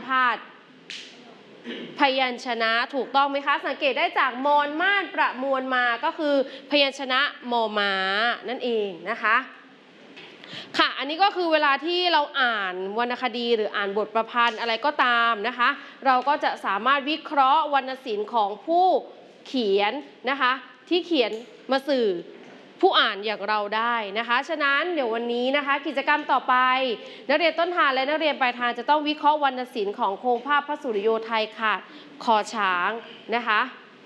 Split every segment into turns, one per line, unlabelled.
หัสพยัญชนะถูกต้องไหมคะสังเกตได้จากมอนม่านประมวลมาก็คือพยัญชนะมอม้านั่นเองนะคะค่ะอันนี้ก็คือเวลาที่เราอ่านวรรณคดีหรืออ่านบทประพันธ์อะไรก็ตามนะคะเราก็จะสามารถวิเคราะห์วรรณศิลป์ของผู้เขียนนะคะที่เขียนมาสื่อผู้อ่านอย่างเราได้นะคะฉะนั้นเดี๋ยววันนี้นะคะกิจกรรมต่อไปนักเรียนต้นทางและนักเรียนปลายทางจะต้องวิเคราะห์วรรณศิลป์ของโครงภาพพระสุริโยไทยค่ะคอช้างนะคะ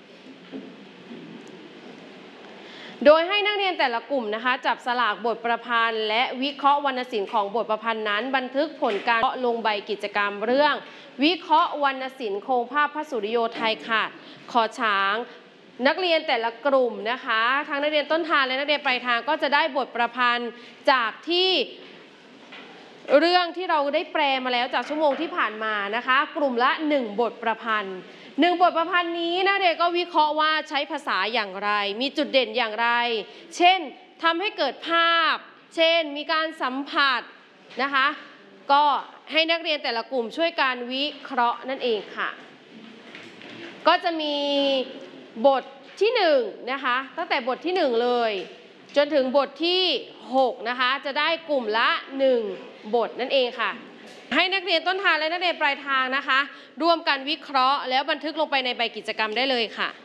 โดยให้นักเรียนแต่ละกลุ่มนะคะจับสลากบทประพันธ์และวิเคราะห์วรรณศิลป์ของบทประพันธ์นั้นบันทึกผลการลงใบกิจกรรมเรื่องวิเคราะห์วรรณศิลป์โครงภาพพระสุริโยไทยค่ะคอช้างนักเรียนแต่ละกลุ่มนะคะทั้งนักเรียนต้นทางและนักเรียนปลายทางก็จะได้บทประพันธ์จากที่เรื่องที่เราได้แปลมาแล้วจากชั่วโมงที่ผ่านมานะคะกลุ่มละ1บทประพันธ์1บทประพันธ์นี้นักเรียนก็วิเคราะห์ว่าใช้ภาษาอย่างไรมีจุดเด่นอย่างไรเช่นทำให้เกิดภาพเช่นมีการสัมผัสนะคะก็ให้นักเรียนแต่ละกลุ่มช่วยการวิเคราะห์นั่นเองค่ะก็จะมีบทที่1นะคะตั้งแต่บทที่1เลยจนถึงบทที่6นะคะจะได้กลุ่มละ1บทนั่นเองค่ะให้นักเรียนต้นทางและนักเรียนปลายทางนะคะร่วมกันวิเคราะห์แล้วบันทึกลงไปในใบกิจกรรมได้เลยค่ะ